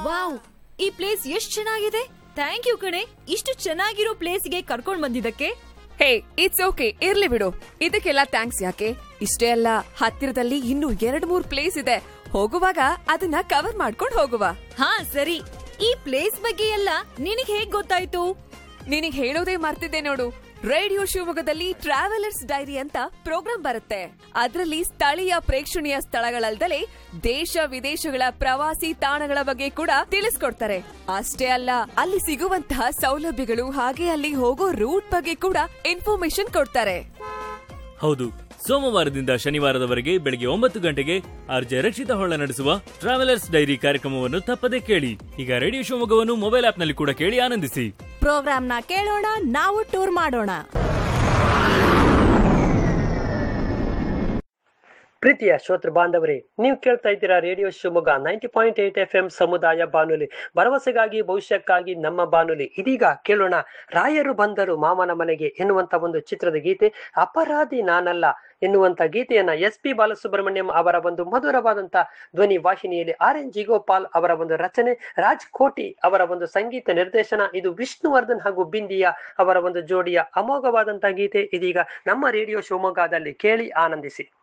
Wow, ಈ place ಎಷ್ಟ್ ಚೆನ್ನಾಗಿದೆ. ಥ್ಯಾಂಕ್ ಯು ಕಣೆ, ಇಷ್ಟು ಚೆನ್ನಾಗಿರೋ ಪ್ಲೇಸ್ಗೆ ಕರ್ಕೊಂಡ್ ಬಂದಿದ್ದಕ್ಕೆ. ಹೇ, ಇಟ್ಸ್ ಓಕೆ, ಇರ್ಲಿ ಬಿಡು. ಇದಕ್ಕೆಲ್ಲ ಥ್ಯಾಂಕ್ಸ್ ಯಾಕೆ? ಇಷ್ಟೇ ಅಲ್ಲ, ಹತ್ತಿರದಲ್ಲಿ ಇನ್ನೂ 2-3 ಪ್ಲೇಸ್ ಇದೆ. ಹೋಗುವಾಗ ಅದನ್ನ ಕವರ್ ಮಾಡ್ಕೊಂಡು ಹೋಗುವ. ಹಾ ಸರಿ, ಈ ಪ್ಲೇಸ್ ಬಗ್ಗೆ ಎಲ್ಲ ನಿನಗ್ ಹೇಗ್ ಗೊತ್ತಾಯ್ತು? ನಿನಗ್ ಹೇಳೋದೇ ಮರ್ತಿದ್ದೆ ನೋಡು. ರೇಡಿಯೋ ಶಿವಮೊಗ್ಗದಲ್ಲಿ ಟ್ರಾವೆಲರ್ಸ್ ಡೈರಿ ಅಂತ ಪ್ರೋಗ್ರಾಂ ಬರುತ್ತೆ. ಅದರಲ್ಲಿ ಸ್ಥಳೀಯ ಪ್ರೇಕ್ಷಣೀಯ ಸ್ಥಳಗಳಲ್ದಲೇ ದೇಶ ವಿದೇಶಗಳ ಪ್ರವಾಸಿ ತಾಣಗಳ ಬಗ್ಗೆ ಕೂಡ ತಿಳಿಸ್ಕೊಡ್ತಾರೆ. ಅಷ್ಟೇ ಅಲ್ಲ, ಅಲ್ಲಿ ಸಿಗುವಂತಹ ಸೌಲಭ್ಯಗಳು ಹಾಗೆ ಅಲ್ಲಿ ಹೋಗೋ ರೂಟ್ ಬಗ್ಗೆ ಕೂಡ ಇನ್ಫಾರ್ಮೇಶನ್ ಕೊಡ್ತಾರೆ. ಹೌದು, ಸೋಮವಾರದಿಂದ ಶನಿವಾರದವರೆಗೆ ಬೆಳಗ್ಗೆ 9 ಗಂಟೆಗೆ ಆರ್ಜೆ ರಕ್ಷಿತಾ ಹೊಳ್ಳ ನಡೆಸುವ ಟ್ರಾವೆಲರ್ಸ್ ಡೈರಿ ಕಾರ್ಯಕ್ರಮವನ್ನು ತಪ್ಪದೇ ಕೇಳಿ. ಈಗ ರೇಡಿಯೋ ಶಿವಮೊಗ್ಗವನ್ನು ಮೊಬೈಲ್ ಆಪ್ನಲ್ಲಿ ಕೂಡ ಕೇಳಿ ಆನಂದಿಸಿ. ಪ್ರೋಗ್ರಾಮ್ನ ಕೇಳೋಣ, ನಾವು ಟೂರ್ ಮಾಡೋಣ. ಪ್ರೀತಿಯ ಶ್ರೋತೃ ಬಾಂಧವರೇ, ನೀವು ಕೇಳ್ತಾ ಇದ್ದೀರಾ ರೇಡಿಯೋ ಶಿವಮೊಗ್ಗ 90.8 FM ಸಮುದಾಯ ಬಾನುಲಿ, ಭರವಸೆಗಾಗಿ ಭವಿಷ್ಯಕ್ಕಾಗಿ ನಮ್ಮ ಬಾನುಲಿ. ಇದೀಗ ಕೇಳೋಣ ರಾಯರು ಬಂದರು ಮಾಮನ ಮನೆಗೆ ಎನ್ನುವಂತ ಒಂದು ಚಿತ್ರದ ಗೀತೆ. ಅಪರಾಧಿ ನಾನಲ್ಲ ಎನ್ನುವಂತ ಗೀತೆಯನ್ನ SP ಬಾಲಸುಬ್ರಹ್ಮಣ್ಯಂ ಅವರ ಒಂದು ಮಧುರವಾದಂತ ಧ್ವನಿ ವಾಹಿನಿಯಲ್ಲಿ RN ಜಿಗೋಪಾಲ್ ಅವರ ಒಂದು ರಚನೆ, ರಾಜ್ ಕೋಟಿ ಅವರ ಒಂದು ಸಂಗೀತ ನಿರ್ದೇಶನ. ಇದು ವಿಷ್ಣುವರ್ಧನ್ ಹಾಗೂ ಬಿಂದಿಯಾ ಅವರ ಒಂದು ಜೋಡಿಯ ಅಮೋಘವಾದಂತಹ ಗೀತೆ. ಇದೀಗ ನಮ್ಮ ರೇಡಿಯೋ ಶಿವಮೊಗ್ಗದಲ್ಲಿ ಕೇಳಿ ಆನಂದಿಸಿ.